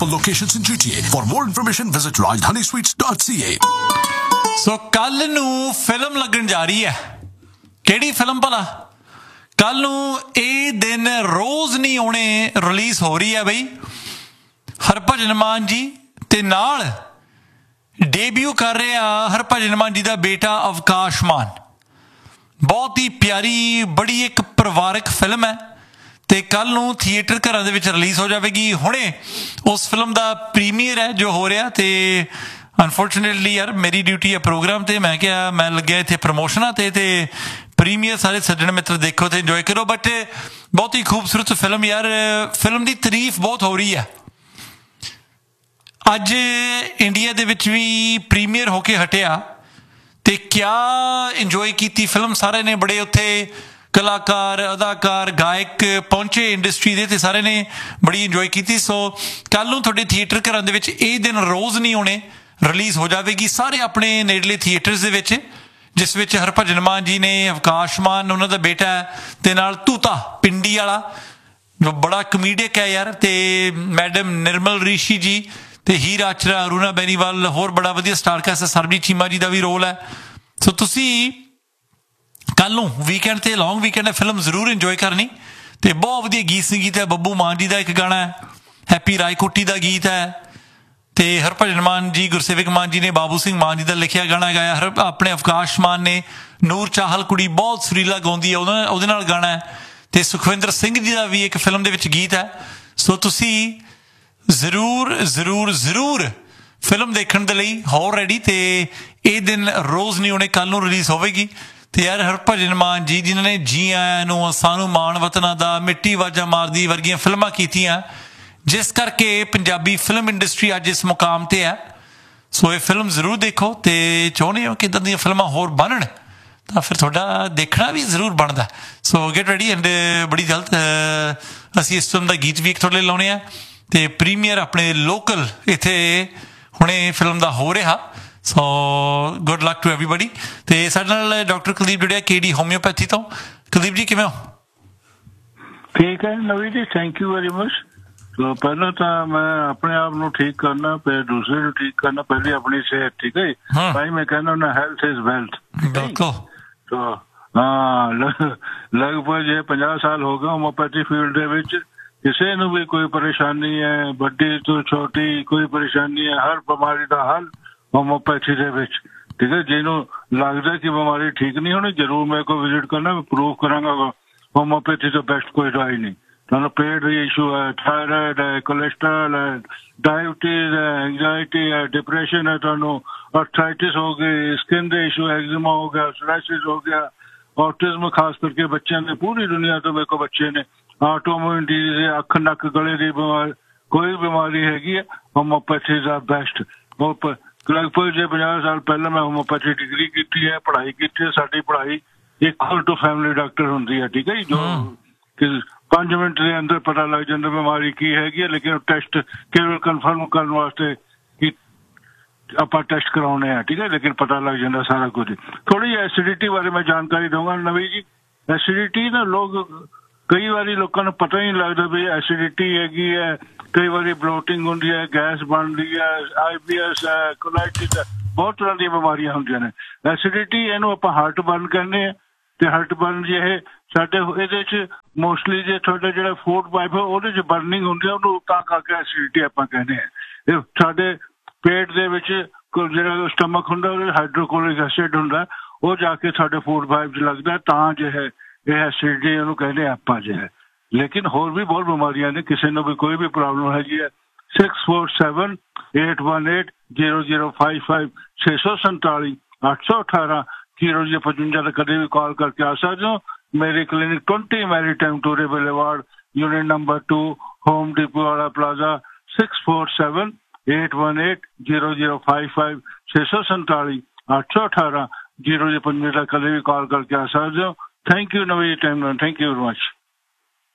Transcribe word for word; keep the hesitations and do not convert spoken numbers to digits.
For locations in G T A. For more information, visit rajdhani sweets dot c a. ਸੋ ਕੱਲ ਨੂੰ film ਲੱਗਣ ਜਾ ਰਹੀ ਹੈ। ਕਿਹੜੀ ਫਿਲਮ ਭਲਾ? ਕੱਲ ਨੂੰ ਇਹ ਦਿਨ ਰੋਜ਼ ਨਹੀਂ ਆਉਣੇ ਰਿਲੀਜ਼ ਹੋ ਰਹੀ ਹੈ ਬਈ। ਹਰਭਜਨ ਮਾਨ ਜੀ ਤੇ ਨਾਲ ਡੇਬਿਊ ਕਰ ਰਿਹਾ ਹਰਭਜਨ ਮਾਨ ਜੀ ਦਾ ਬੇਟਾ ਅਵਕਾਸ਼ ਮਾਨ। ਬਹੁਤ ਹੀ ਪਿਆਰੀ ਬੜੀ ਇੱਕ ਪਰਿਵਾਰਕ ਫਿਲਮ ਹੈ ਤੇ ਕੱਲ ਨੂੰ ਥੀਏਟਰ ਘਰਾਂ ਦੇ ਵਿੱਚ ਰਿਲੀਜ਼ ਹੋ ਜਾਵੇਗੀ। ਹੁਣੇ ਉਸ ਫਿਲਮ ਦਾ ਪ੍ਰੀਮੀਅਰ ਹੈ ਜੋ ਹੋ ਰਿਹਾ ਤੇ ਅਨਫੋਰਚੂਨੇਟਲੀ ਯਾਰ ਮੇਰੀ ਡਿਊਟੀ ਹੈ ਪ੍ਰੋਗਰਾਮ ਤੇ ਮੈਂ ਕਿਹਾ ਮੈਂ ਲੱਗਿਆ ਇੱਥੇ ਪ੍ਰਮੋਸ਼ਨਾਂ ਤੇ ਤੇ ਪ੍ਰੀਮੀਅਰ ਸਾਰੇ ਸੱਜਣ ਮਿੱਤਰ ਦੇਖੋ ਤੇ ਇੰਜੋਏ ਕਰੋ। ਬਟ ਬਹੁਤ ਹੀ ਖੂਬਸੂਰਤ ਫਿਲਮ ਯਾਰ, ਫਿਲਮ ਦੀ ਤਾਰੀਫ ਬਹੁਤ ਹੋ ਰਹੀ ਹੈ। ਅੱਜ ਇੰਡੀਆ ਦੇ ਵਿੱਚ ਵੀ ਪ੍ਰੀਮੀਅਰ ਹੋ ਕੇ ਹਟਿਆ ਤੇ ਕਿਆ ਇੰਜੋਏ ਕੀਤੀ ਫਿਲਮ ਸਾਰਿਆਂ ਨੇ। ਬੜੇ ਉੱਥੇ ਕਲਾਕਾਰ ਅਦਾਕਾਰ ਗਾਇਕ ਪਹੁੰਚੇ ਇੰਡਸਟਰੀ ਦੇ ਤੇ ਸਾਰਿਆਂ ਨੇ ਬੜੀ ਇੰਜੋਏ ਕੀਤੀ। ਸੋ ਕੱਲ ਨੂੰ ਤੁਹਾਡੇ ਥੀਏਟਰ ਘਰਾਂ ਦੇ ਵਿੱਚ ਇਹ ਦਿਨ ਰੋਜ਼ ਨਹੀਂ ਆਉਣੇ ਰਿਲੀਜ਼ ਹੋ ਜਾਵੇਗੀ ਸਾਰੇ ਆਪਣੇ ਨੇੜਲੇ ਥੀਏਟਰਸ ਦੇ ਵਿੱਚ, ਜਿਸ ਵਿੱਚ ਹਰਭਜਨ ਮਾਨ ਜੀ ਨੇ, ਅਵਕਾਸ਼ ਮਾਨ ਉਹਨਾਂ ਦਾ ਬੇਟਾ ਤੇ ਨਾਲ ਤੂਤਾ ਪਿੰਡੀ ਵਾਲਾ ਜੋ ਬੜਾ ਕਮੀਡੀਅਕ ਹੈ ਯਾਰ, ਤੇ ਮੈਡਮ ਨਿਰਮਲ ਰਿਸ਼ੀ ਜੀ ਤੇ ਹੀਰ ਆਚਰਾ, ਅਰੁਣਾ ਬੈਨੀਵਾਲ, ਹੋਰ ਬੜਾ ਵਧੀਆ ਸਟਾਰ ਕਾਸਟ ਹੈ। ਸਰਬਜੀਤ ਚੀਮਾ ਜੀ ਦਾ ਵੀ ਰੋਲ ਹੈ। ਸੋ ਤੁਸੀਂ ਕੱਲ ਨੂੰ ਵੀਕਐਂਡ ਤੇ ਲੌਂਗ ਵੀਕਐਂਡ ਹੈ, ਫਿਲਮ ਜ਼ਰੂਰ ਇੰਜੋਏ ਕਰਨੀ। ਤੇ ਬਹੁਤ ਵਧੀਆ ਗੀਤ ਸੰਗੀਤ ਹੈ। ਬੱਬੂ ਮਾਨ ਜੀ ਦਾ ਇੱਕ ਗਾਣਾ ਹੈ, ਹੈਪੀ ਰਾਏਕੋਟੀ ਦਾ ਗੀਤ ਹੈ ਤੇ ਹਰਭਜਨ ਮਾਨ ਜੀ, ਗੁਰਸੇਵਕ ਮਾਨ ਜੀ ਨੇ ਬਾਬੂ ਸਿੰਘ ਮਾਨ ਜੀ ਦਾ ਲਿਖਿਆ ਗਾਣਾ ਗਾਇਆ। ਹਰ ਆਪਣੇ ਅਵਕਾਸ਼ ਮਾਨ ਨੇ ਨੂਰ ਚਾਹਲ ਕੁੜੀ ਬਹੁਤ ਸੁਰੀਲਾ ਗਾਉਂਦੀ ਹੈ, ਉਹਦਾ ਉਹਦੇ ਨਾਲ ਗਾਣਾ ਹੈ। ਤੇ ਸੁਖਵਿੰਦਰ ਸਿੰਘ ਜੀ ਦਾ ਵੀ ਇੱਕ ਫਿਲਮ ਦੇ ਵਿੱਚ ਗੀਤ ਹੈ। ਸੋ ਤੁਸੀਂ ਜ਼ਰੂਰ ਜ਼ਰੂਰ ਜ਼ਰੂਰ ਫਿਲਮ ਦੇਖਣ ਦੇ ਲਈ ਹੋ ਰੈਡੀ। ਤੇ ਇਹ ਦਿਨ ਰੋਜ਼ ਨਹੀਂ ਆਉਣੇ, ਕੱਲ ਨੂੰ ਰਿਲੀਜ਼ ਹੋਵੇਗੀ। ਤੇ ਯਾਰ ਹਰਭਜਨ ਮਾਨ ਜੀ ਜਿਨ੍ਹਾਂ ਨੇ ਜੀ ਆਇਆਂ ਨੂੰ, ਸਾਨੂੰ ਮਾਣ ਵਤਨਾਂ ਦਾ, ਮਿੱਟੀ ਵਾਜਾ ਮਾਰਦੀ ਵਰਗੀਆਂ ਫਿਲਮਾਂ ਕੀਤੀਆਂ, ਜਿਸ ਕਰਕੇ ਪੰਜਾਬੀ ਫਿਲਮ ਇੰਡਸਟਰੀ ਅੱਜ ਇਸ ਮੁਕਾਮ ਤੇ ਹੈ। ਸੋ ਇਹ ਫਿਲਮ ਜ਼ਰੂਰ ਦੇਖੋ ਤੇ ਚਾਹੁੰਦੇ ਹੋ ਕਿ ਇੱਦਾਂ ਦੀਆਂ ਫਿਲਮਾਂ ਹੋਰ ਬਣਨ ਤਾਂ ਫਿਰ ਤੁਹਾਡਾ ਦੇਖਣਾ ਵੀ ਜ਼ਰੂਰ ਬਣਦਾ। ਸੋ ਗੈਟ ਰੈਡੀ ਐਂਡ ਬੜੀ ਜਲਦ ਅਸੀਂ ਇਸ ਫਿਲਮ ਦਾ ਗੀਤ ਵੀ ਇੱਕ ਤੁਹਾਡੇ ਲਈ ਲਾਉਣੇ ਆ ਤੇ ਪ੍ਰੀਮੀਅਰ ਆਪਣੇ ਲੋਕਲ ਇੱਥੇ ਹੁਣੇ ਫਿਲਮ ਦਾ ਹੋ ਰਿਹਾ। So good luck to everybody. ਤੇ ਸਾਡੇ ਨਾਲ ਡਾਕਟਰ ਕੁਲਦੀਪ ਜੁੜਿਆ ਕੇ ਡੀ ਹੋਮਿਓਪੈਥੀ ਤੋਂ। ਕੁਲਦੀਪ ਜੀ ਕਿਵੇਂ ਹੋ? ਠੀਕ ਹੈ ਨਵੀਂ ਜੀ, ਥੈਂਕ ਯੂ ਵੈਰੀ ਮਚ। ਸੋ ਪਹਿਲਾਂ ਤਾਂ ਮੈਂ ਆਪਣੇ ਆਪ ਨੂੰ ਠੀਕ ਕਰਨਾ, ਫਿਰ ਦੂਸਰੇ ਨੂੰ ਠੀਕ ਕਰਨਾ, ਪਹਿਲੀ ਆਪਣੀ ਸਿਹਤ, ਠੀਕ ਹੈ ਜੀ। ਭਾਈ ਮੈਂ ਕਹਿੰਦਾ ਹੁੰਦਾ ਹੈਲਥ ਇਜ਼ ਵੈਲਥ। ਬਿਲਕੁਲ। ਸੋ ਹਾਂ ਲਗਭਗ ਜੇ ਪੰਜਾਹ ਸਾਲ ਹੋ ਗਏ ਹੋਮੋਪੈਥੀ ਫੀਲਡ ਦੇ ਵਿੱਚ। ਕਿਸੇ ਨੂੰ ਵੀ ਕੋਈ ਪਰੇਸ਼ਾਨੀ ਹੈ, ਵੱਡੀ ਤੋਂ ਛੋਟੀ ਕੋਈ ਪਰੇਸ਼ਾਨੀ ਹੈ, ਹਰ ਬਿਮਾਰੀ ਦਾ ਹੱਲ ਹੋਮੋਪੈਥੀ ਦੇ ਵਿੱਚ, ਠੀਕ ਹੈ। ਜਿਹਨੂੰ ਲੱਗਦਾ ਕਿ ਬਿਮਾਰੀ ਠੀਕ ਨਹੀਂ ਹੋਣੀ, ਜ਼ਰੂਰ ਮੇਰੇ ਕੋਲ ਵਿਜ਼ਿਟ ਕਰਨਾ, ਮੈਂ ਪ੍ਰੂਵ ਕਰਾਂਗਾ ਹੋਮੋਪੈਥੀ ਤੋਂ ਬੈਸਟ ਕੋਈ ਦਵਾਈ ਨਹੀਂ। ਤੁਹਾਨੂੰ ਪੇਟ ਦੀ ਇਸ਼ੂ ਹੈ, ਥਾਇਰਾਇਡ ਹੈ, ਕੋਲੈਸਟਰੋਲ ਹੈ, ਡਾਇਬਟੀਜ਼ ਹੈ, ਐਂਗਜ਼ਾਇਟੀ ਹੈ, ਡਿਪਰੈਸ਼ਨ ਹੈ, ਤੁਹਾਨੂੰ ਆਰਥਰਾਈਟਿਸ ਹੋ ਗਈ, ਸਕਿਨ ਦੇ ਇਸ਼ੂ, ਐਗਜ਼ਮਾ ਹੋ ਗਿਆ, ਸੋਰਾਇਸਿਸ ਹੋ ਗਿਆ, ਔਟਿਜ਼ਮ ਖਾਸ ਕਰਕੇ ਬੱਚਿਆਂ ਦੇ, ਪੂਰੀ ਦੁਨੀਆ ਤੋਂ ਮੇਰੇ ਕੋਲ ਬੱਚੇ ਨੇ, ਆਟੋਮਿਊਨ ਡਿਜ਼ੀਜ਼, ਅੱਖ ਨੱਕ ਗਲੇ ਦੀ ਬਿਮਾਰੀ, ਕੋਈ ਬਿਮਾਰੀ ਹੈਗੀ ਹੈ, ਹੋਮੋਪੈਥੀ ਦਾ ਬੈਸਟ। ਲਗਭਗ ਜੇ ਪੰਜਾਹ ਸਾਲ ਪਹਿਲਾਂ ਮੈਂ ਹੋਮੋਪੈਥੀ ਡਿਗਰੀ ਕੀਤੀ ਹੈ, ਪੜ੍ਹਾਈ ਕੀਤੀ ਹੈ। ਸਾਡੀ ਪੜ੍ਹਾਈ ਇਕੁਅਲ ਟੂ ਫੈਮਿਲੀ ਡਾਕਟਰ ਹੁੰਦੀ ਹੈ, ਠੀਕ ਹੈ ਜੀ। ਜੋ ਪੰਜ ਮਿੰਟ ਦੇ ਅੰਦਰ ਪਤਾ ਲੱਗ ਜਾਂਦਾ ਬਿਮਾਰੀ ਕੀ ਹੈਗੀ ਹੈ, ਲੇਕਿਨ ਟੈਸਟ ਕੇਵਲ ਕਨਫਰਮ ਕਰਨ ਵਾਸਤੇ ਕਿ ਆਪਾਂ ਟੈਸਟ ਕਰਾਉਣੇ ਆ, ਠੀਕ ਹੈ, ਲੇਕਿਨ ਪਤਾ ਲੱਗ ਜਾਂਦਾ ਸਾਰਾ ਕੁਝ। ਥੋੜੀ ਜਿਹੀ ਐਸਿਡਿਟੀ ਬਾਰੇ ਮੈਂ ਜਾਣਕਾਰੀ ਦਊਂਗਾ ਨਵੀਂ ਜੀ। ਐਸਿਡਿਟੀ ਨਾ ਲੋਕ ਕਈ ਵਾਰੀ ਲੋਕਾਂ ਨੂੰ ਪਤਾ ਹੀ ਨਹੀਂ ਲੱਗਦਾ ਵੀ ਐਸਿਡਿਟੀ ਹੈਗੀ ਹੈ। ਕਈ ਵਾਰੀ ਬਲੋਟਿੰਗ ਹੁੰਦੀ ਹੈ, ਗੈਸ ਬਣਦੀ ਹੈ, ਆਈ ਬੀ ਐਸ ਹੈ, ਕੋਲਾਈਟਿਸ ਹੈ, ਬਹੁਤ ਤਰ੍ਹਾਂ ਦੀਆਂ ਬਿਮਾਰੀਆਂ ਹੁੰਦੀਆਂ ਨੇ। ਐਸਿਡਿਟੀ ਇਹਨੂੰ ਆਪਾਂ ਹਾਰਟ ਬਰਨ ਕਹਿੰਦੇ ਹਾਂ। ਤੇ ਹਾਰਟ ਬਰਨ ਜੇ ਇਹ ਸਾਡੇ ਇਹਦੇ 'ਚ ਮੋਸਟਲੀ ਜੇ ਤੁਹਾਡਾ ਜਿਹੜਾ ਫੂਡ ਪਾਈਪ ਹੈ ਉਹਦੇ 'ਚ ਬਰਨਿੰਗ ਹੁੰਦੀ ਹੈ, ਉਹਨੂੰ ਤਾਂ ਕਰਕੇ ਐਸਿਡਿਟੀ ਆਪਾਂ ਕਹਿੰਦੇ ਹਾਂ। ਇਹ ਸਾਡੇ ਪੇਟ ਦੇ ਵਿੱਚ ਜਿਹੜਾ ਸਟਮਕ ਹੁੰਦਾ ਉਹਦੇ ਹਾਈਡਰੋਕਲੋਰਿਕ ਐਸਿਡ ਹੁੰਦਾ, ਉਹ ਜਾ ਕੇ ਸਾਡੇ ਫੂਡ ਪਾਈਪ 'ਚ ਲੱਗਦਾ, ਤਾਂ ਜੇ ਹੈ ਇਹ ਐਸਿਡਿਟੀ ਉਹਨੂੰ ਕਹਿੰਦੇ ਆਪਾਂ ਜੇ ਹੈ। ਲੇਕਿਨ ਹੋਰ ਵੀ ਬਹੁਤ ਬਿਮਾਰੀਆਂ ਨੇ, ਕਿਸੇ ਨੂੰ ਵੀ ਕੋਈ ਵੀ ਪ੍ਰੋਬਲਮ ਹੈਗੀ ਹੈ। Six four seven eight one eight zero zero five five ਛੇ ਸੌ ਸੰਤਾਲੀ ਅੱਠ ਸੌ ਅਠਾਰਾਂ ਜ਼ੀਰੋ ਜ਼ੀਰੋ ਪਚਵੰਜਾ ਦਾ ਕਦੇ ਵੀ ਕਾਲ ਕਰਕੇ ਆ ਸਕਦੇ ਹੋ। ਮੇਰੀ clinic twenty Mary time टूरे boulevard unit number two home depot वाला plaza six four seven eight one eight zero zero five five छे सौ संताली आठ सौ अठारह जीरो जी पंजे का कभी भी कॉल करके आ सकते हो। Thank you Navi time, thank you very much.